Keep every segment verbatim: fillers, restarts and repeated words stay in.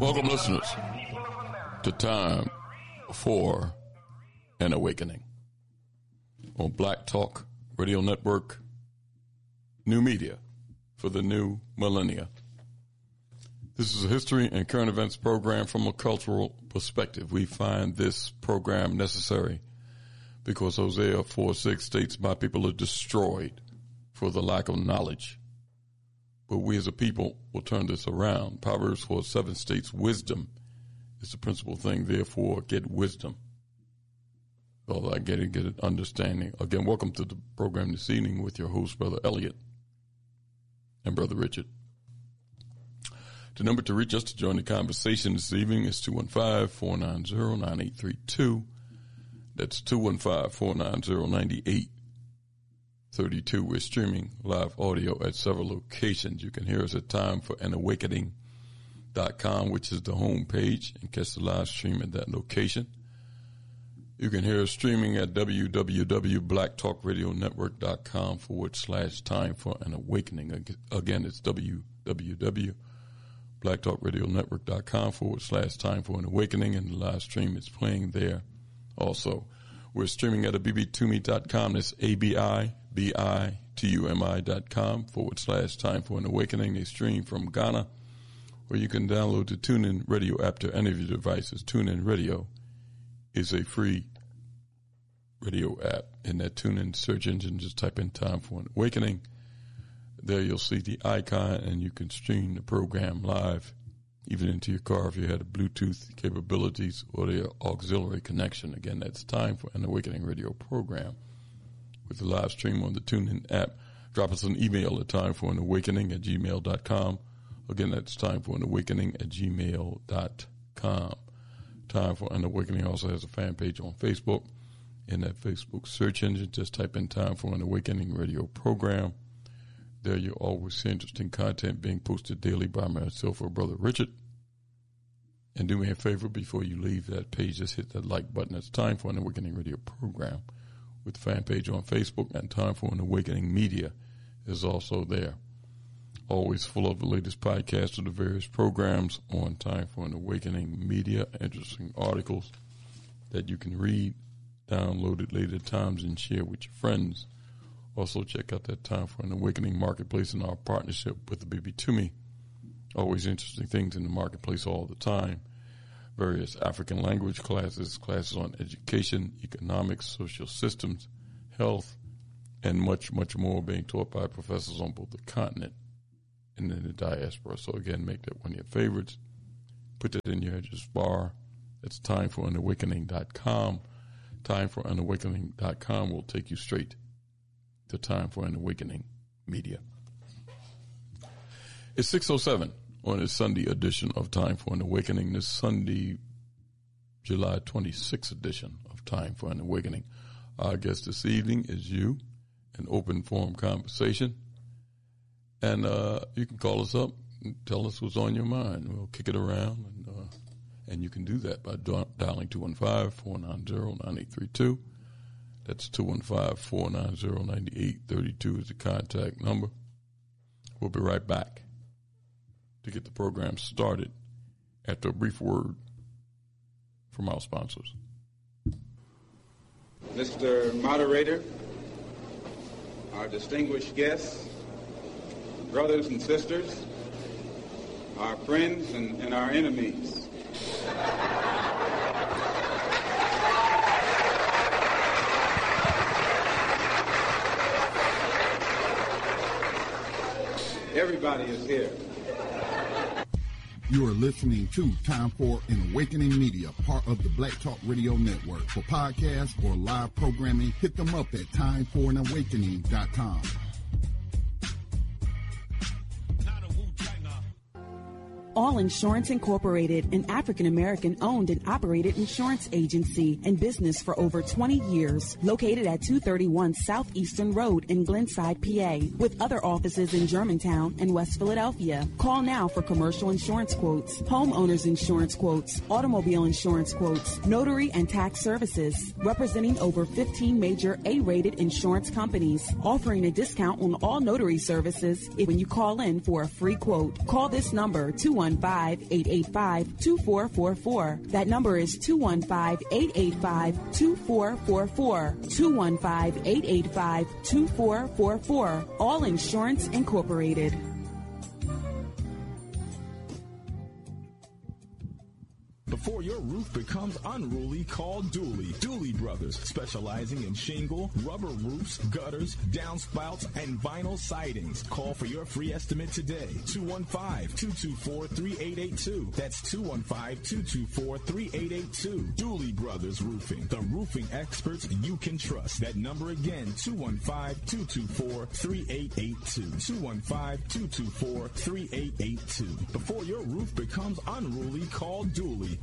Welcome, listeners, to Time for an Awakening on Black Talk Radio Network, new media for the new millennia. This is a history and current events program from a cultural perspective. We find this program necessary because Hosea four six states, "My people are destroyed for the lack of knowledge." But we as a people will turn this around. Proverbs four seven states, "Wisdom is the principal thing, therefore get wisdom." Well, I get it, get it, understanding. Again, welcome to the program this evening with your host, Brother Elliot and Brother Richard. The number to reach us to join the conversation this evening is two one five, four nine zero, nine eight three two. That's two one five, four nine zero, nine eight three two. We're streaming live audio at several locations. You can hear us at time for an awakening dot com, which is the home page, and catch the live stream at that location. You can hear us streaming at w w w dot black talk radio network dot com forward slash time for an awakening. Again, it's w w w dot black talk radio network dot com forward slash time for an awakening, and the live stream is playing there also. We're streaming at a b b tumi dot com. That's A B I B I T U M I dot com forward slash time for an awakening. They stream from Ghana, or you can download the TuneIn Radio app to any of your devices. TuneIn Radio is a free radio app. In that TuneIn search engine, just type in time for an awakening. There you'll see the icon, and you can stream the program live, even into your car if you had a Bluetooth capabilities or the auxiliary connection. Again, that's time for an awakening radio program with the live stream on the TuneIn app. Drop us an email at time for an awakening at gmail dot com. Again, that's time for an awakening at gmail dot com. Time for an Awakening also has a fan page on Facebook. In that Facebook search engine, just type in Time for an Awakening radio program. There you'll always see interesting content being posted daily by myself or Brother Richard. And do me a favor, before you leave that page, just hit that like button. It's Time for an Awakening radio program with the fan page on Facebook, and Time for an Awakening Media is also there. Always full of the latest podcasts of the various programs on Time for an Awakening Media. Interesting articles that you can read, download at later times, and share with your friends. Also, check out that Time for an Awakening Marketplace in our partnership with the B B Tumi. Always interesting things in the marketplace all the time. Various African language classes, classes on education, economics, social systems, health, and much, much more being taught by professors on both the continent and in the diaspora. So, again, make that one of your favorites. Put that in your address bar. It's time for an awakening dot com. time for an awakening dot com will take you straight to Time for an Awakening Media. It's six oh seven on this Sunday edition of Time for an Awakening. This Sunday, July twenty-sixth edition of Time for an Awakening. Our guest this evening is you, an open forum conversation. And uh, you can call us up and tell us what's on your mind. We'll kick it around, and uh, and you can do that by dialing two one five, four nine zero, nine eight three two. That's two one five, four nine zero, nine eight three two is the contact number. We'll be right back to get the program started after a brief word from our sponsors. Mister Moderator, our distinguished guests, brothers and sisters, our friends and, and our enemies. Everybody is here. You are listening to Time for an Awakening Media, part of the Black Talk Radio Network. For podcasts or live programming, hit them up at time for an awakening dot com. All Insurance Incorporated, an African-American owned and operated insurance agency and business for over twenty years, located at two thirty-one Southeastern Road in Glenside, P A, with other offices in Germantown and West Philadelphia. Call now for commercial insurance quotes, homeowners insurance quotes, automobile insurance quotes, notary and tax services, representing over fifteen major A-rated insurance companies, offering a discount on all notary services if when you call in for a free quote. Call this number, two one one five, eight eight five, two four four four. That number is two one five, eight eight five, two four four four. two one five, eight eight five, two four four four. All Insurance Incorporated. Before your roof becomes unruly, call Dooley. Dooley Brothers, specializing in shingle, rubber roofs, gutters, downspouts, and vinyl sidings. Call for your free estimate today. two one five, two two four, three eight eight two. That's two one five, two two four, three eight eight two. Dooley Brothers Roofing, the roofing experts you can trust. That number again, two one five, two two four, three eight eight two. two one five, two two four, three eight eight two. Before your roof becomes unruly, call Dooley.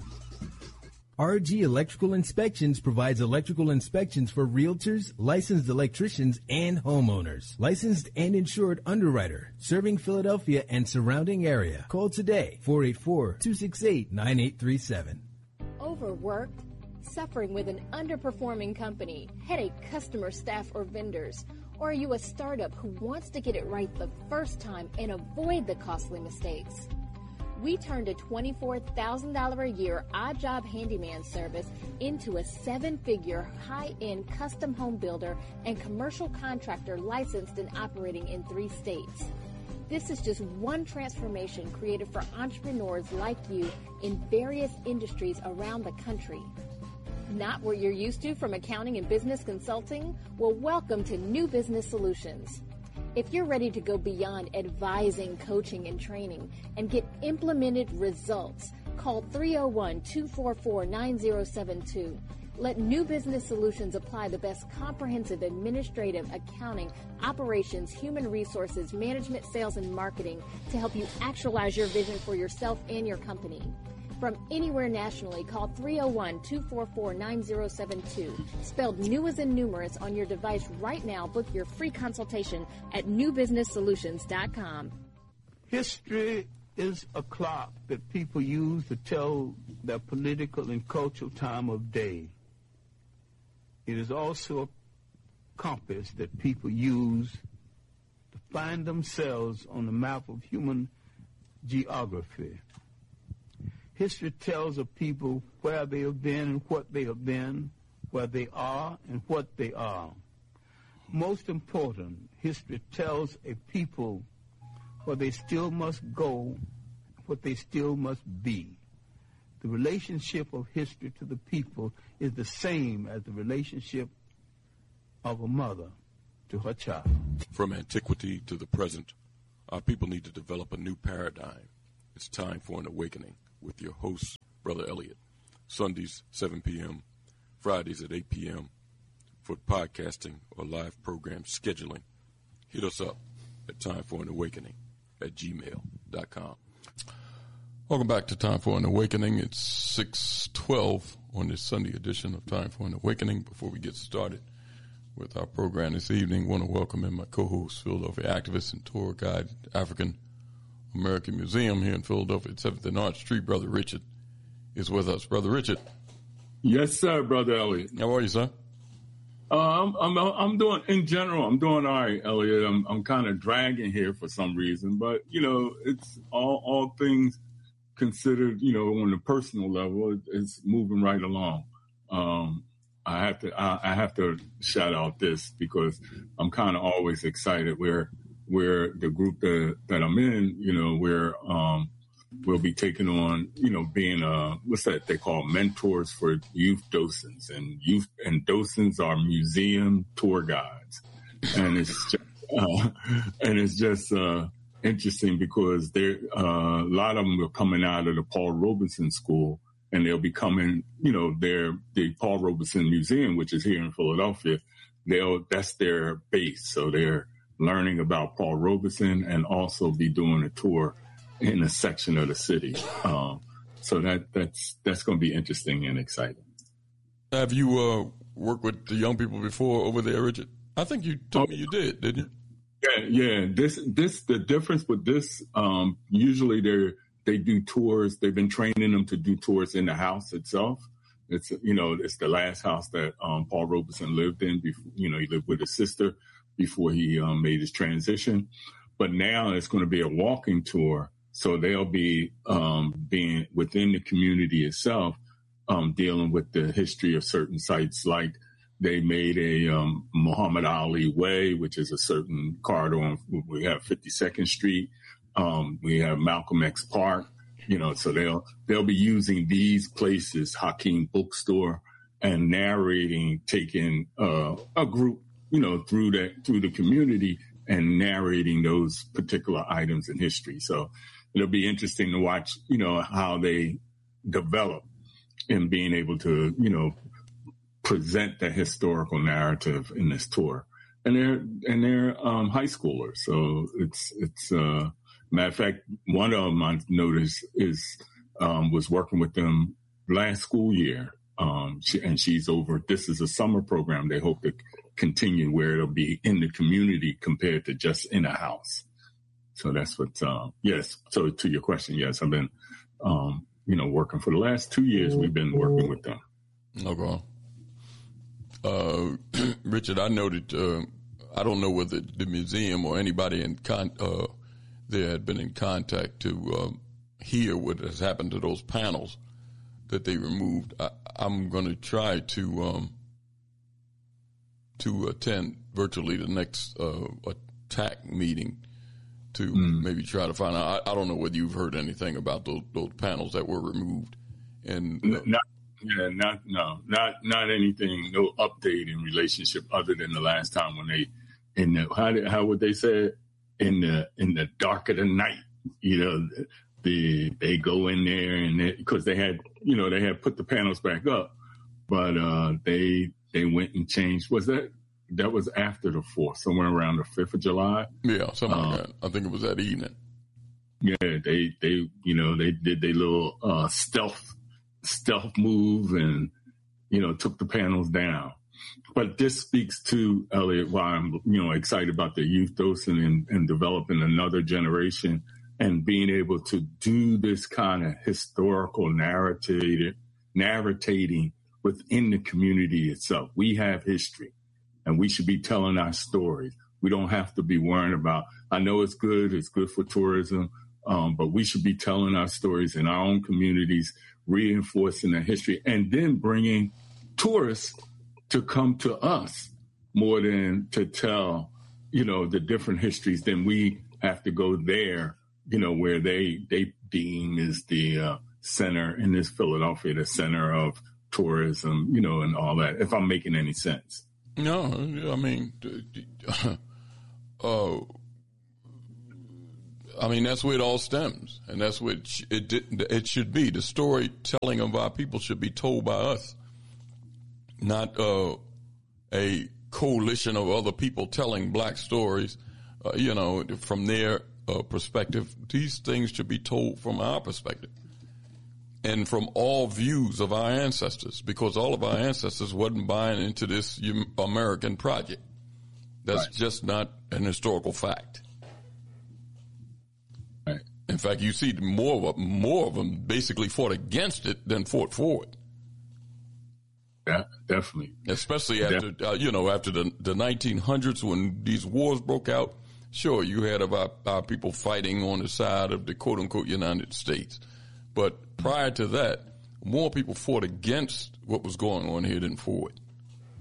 R G Electrical Inspections provides electrical inspections for realtors, licensed electricians, and homeowners. Licensed and insured underwriter, serving Philadelphia and surrounding area. Call today, four eight four, two six eight, nine eight three seven. Overworked? Suffering with an underperforming company, headache customer, staff, or vendors? Or are you a startup who wants to get it right the first time and avoid the costly mistakes? We turned a twenty-four thousand dollars a year odd job handyman service into a seven-figure high-end custom home builder and commercial contractor licensed and operating in three states. This is just one transformation created for entrepreneurs like you in various industries around the country. Not what you're used to from accounting and business consulting? Well, welcome to New Business Solutions. If you're ready to go beyond advising, coaching, and training and get implemented results, call three oh one, two four four, nine oh seven two. Let New Business Solutions apply the best comprehensive administrative, accounting, operations, human resources, management, sales, and marketing to help you actualize your vision for yourself and your company. From anywhere nationally, call three oh one, two four four, nine oh seven two. Spelled new as in numerous on your device right now. Book your free consultation at new business solutions dot com. History is a clock that people use to tell their political and cultural time of day. It is also a compass that people use to find themselves on the map of human geography. History tells of people where they have been and what they have been, where they are and what they are. Most important, history tells a people where they still must go, what they still must be. The relationship of history to the people is the same as the relationship of a mother to her child. From antiquity to the present, our people need to develop a new paradigm. It's time for an awakening. With your host, Brother Elliot. Sundays, seven p.m., Fridays at eight p.m. For podcasting or live program scheduling, hit us up at time for an awakening at gmail dot com. Welcome back to Time for an Awakening. It's six twelve on this Sunday edition of Time for an Awakening. Before we get started with our program this evening, I want to welcome in my co-host, Philadelphia activist and tour guide, African American Museum here in Philadelphia at seventh and Arch Street. Brother Richard is with us. Brother Richard. Yes, sir, Brother Elliot. How are you, sir? Uh, I'm, I'm I'm doing, in general, I'm doing all right, Elliot. I'm I'm kind of dragging here for some reason, but, you know, it's all, all things considered, you know, on the personal level, it, it's moving right along. Um, I have to I, I have to shout out this because I'm kind of always excited where where the group that, that I'm in, you know, where um, we'll be taking on, you know, being, uh, what's that they call mentors for youth docents. And youth and docents are museum tour guides. And it's just, uh, and it's just uh, interesting because they're, uh, a lot of them are coming out of the Paul Robeson School, and they'll be coming, you know, they're the Paul Robeson Museum, which is here in Philadelphia. They'll, that's their base. So they're learning about Paul Robeson and also be doing a tour in a section of the city. Um, so that that's that's going to be interesting and exciting. Have you uh, worked with the young people before over there, Richard? I think you told oh, me you did, didn't you? Yeah, yeah. This this the difference with this. Um, usually they they do tours. They've been training them to do tours in the house itself. It's you know it's the last house that um, Paul Robeson lived in. Before, you know, he lived with his sister before he um, made his transition. But now it's going to be a walking tour So they'll be um, being within the community itself, um, dealing with the history of certain sites. Like they made a um, Muhammad Ali Way, which is a certain corridor. On, we have fifty-second Street. Um, we have Malcolm X Park. You know, so they'll they'll be using these places, Hakeem Bookstore, and narrating, taking uh, a group, you know, through that through the community and narrating those particular items in history. So it'll be interesting to watch, you know, how they develop in being able to, you know, present the historical narrative in this tour. And they're and they're um, high schoolers, so it's it's. Uh, Matter of fact, one of them I noticed is um, was working with them last school year, um, she, and she's over. This is a summer program. They hope to continue where it'll be in the community compared to just in a house. So that's what. Uh, yes. So to your question, yes, I've been, um, you know, working for the last two years. We've been working with them. Okay. Uh, Richard, I noted. Uh, I don't know whether the museum or anybody in con. Uh, There had been in contact to um, hear what has happened to those panels that they removed. I, I'm going to try to um, to attend virtually the next uh, attack meeting to mm. maybe try to find out. I, I don't know whether you've heard anything about those, those panels that were removed. And uh, not, yeah, not no, not not anything. No update in relationship other than the last time when they in the how did, how would they say it? In the in the dark of the night, you know, the they go in there and because they, they had, you know, they had put the panels back up, but uh, they they went and changed. Was that that was after the fourth, somewhere around the fifth of July? Yeah, something uh, like that. I think it was that evening. Yeah, they they you know they did their little uh, stealth stealth move and you know took the panels down. But this speaks to, Elliot, why I'm, you know, excited about the youth docent and, and developing another generation and being able to do this kind of historical narrative, narrating within the community itself. We have history, and we should be telling our stories. We don't have to be worrying about, I know it's good, it's good for tourism, um, but we should be telling our stories in our own communities, reinforcing the history, and then bringing tourists to come to us more than to tell, you know, the different histories. Then we have to go there, you know, where they they deem is the uh, center in this Philadelphia, the center of tourism, you know, and all that, if I'm making any sense. No, I mean, uh, I mean, that's where it all stems. And that's what it, it, it should be. The storytelling of our people should be told by us. Not uh, a coalition of other people telling black stories, uh, you know, from their uh, perspective. These things should be told from our perspective and from all views of our ancestors, because all of our ancestors wasn't buying into this American project. That's right. Just not an historical fact. Right. In fact, you see more of them, more of them basically fought against it than fought for it. Yeah, definitely. Especially after, uh, you know, after the, the nineteen hundreds when these wars broke out. Sure, you had of our, our people fighting on the side of the quote-unquote United States. But prior to that, more people fought against what was going on here than for it.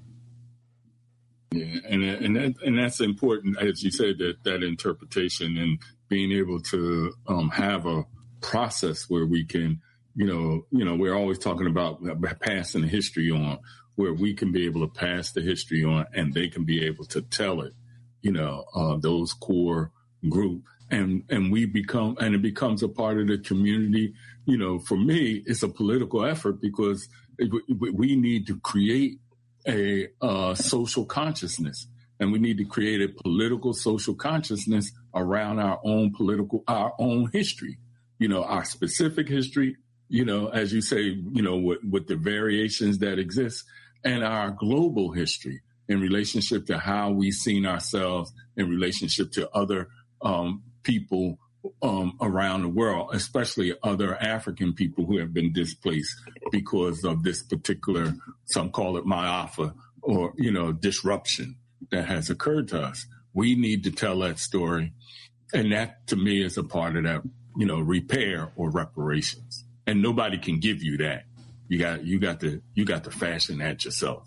Yeah, and and that, and that's important, as you said, that, that interpretation and being able to um, have a process where we can, you know, you know, we're always talking about passing the history on, where we can be able to pass the history on and they can be able to tell it, you know, uh, those core group. And, and we become, and it becomes a part of the community. You know, for me, it's a political effort because it, we need to create a uh, social consciousness, and we need to create a political social consciousness around our own political, our own history, you know, our specific history, you know, as you say, you know, with, with the variations that exist, and our global history in relationship to how we've seen ourselves in relationship to other um, people um, around the world, especially other African people who have been displaced because of this particular, some call it Maafa, or, you know, disruption that has occurred to us. We need to tell that story. And that, to me, is a part of that you know, repair or reparations. And nobody can give you that. You got you got to you got to fashion that yourself.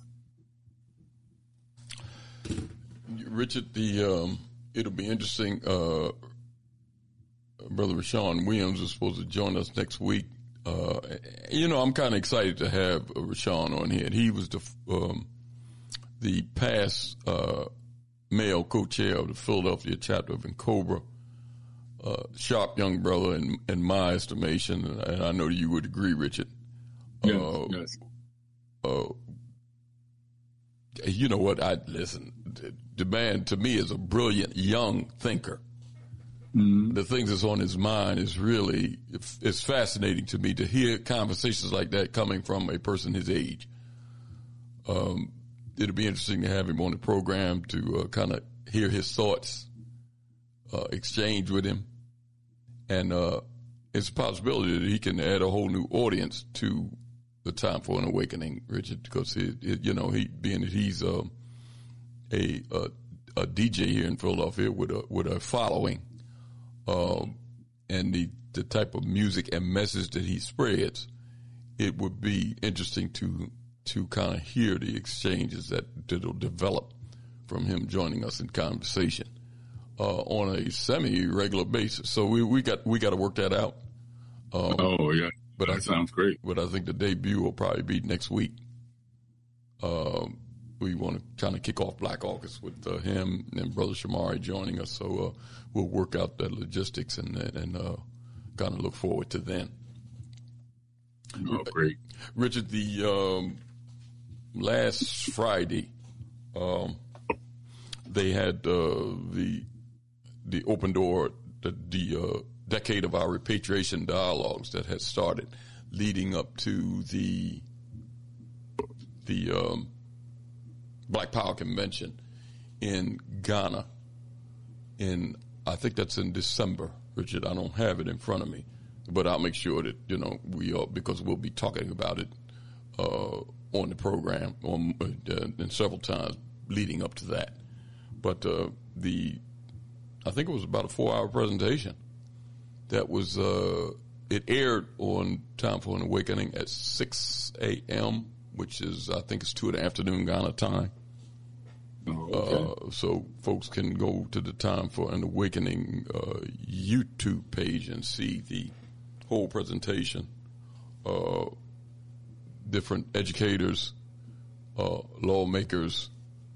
Richard, the um, it'll be interesting. Uh, Brother Rashawn Williams is supposed to join us next week. Uh, you know, I'm kind of excited to have Rashawn on here. He was the um, the past uh, male co-chair of the Philadelphia chapter of Cobra. Uh, sharp young brother in, in my estimation, and I know you would agree, Richard. Yes, uh, yes. Uh, you know what? I listen. The man to me is a brilliant young thinker. Mm-hmm. The things that's on his mind is really it's fascinating to me to hear conversations like that coming from a person his age. Um, it'll be interesting to have him on the program to uh, kind of hear his thoughts, uh, exchange with him. And uh, it's a possibility that he can add a whole new audience to the Time for an Awakening, Richard, because he, he, you know, he being that he's uh, a, a a D J here in Philadelphia with a with a following, um, and the the type of music and message that he spreads, it would be interesting to to kind of hear the exchanges that that'll develop from him joining us in conversation. Uh, on a semi-regular basis, so we, we got we got to work that out. Um, oh yeah, but that I, sounds great. But I think the debut will probably be next week. Um, we want to kind of kick off Black August with uh, him and Brother Shamari joining us, so uh, we'll work out the logistics and and uh, kind of look forward to then. Oh, great, Richard. The um, last Friday, um, they had uh, the. the open door, the, the uh, decade of our repatriation dialogues that had started leading up to the the um, Black Power Convention in Ghana. In I think that's in December, Richard. I don't have it in front of me, but I'll make sure that, you know, we are, because we'll be talking about it uh, on the program on uh, and several times leading up to that. But uh, the I think it was about a four-hour presentation that was, uh, it aired on Time for an Awakening at six a.m., which is, I think it's two in the afternoon Ghana time. Oh, okay. uh, so folks can go to the Time for an Awakening uh, YouTube page and see the whole presentation. Uh, different educators, uh, lawmakers,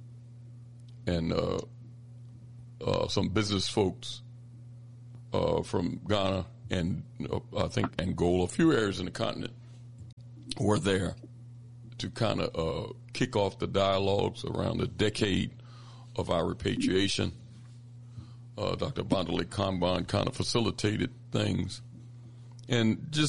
and uh Uh, some business folks uh, from Ghana and uh, I think Angola, a few areas in the continent, were there to kind of uh, kick off the dialogues around the decade of our repatriation. Uh, Doctor Bandale Kamban kind of facilitated things. And just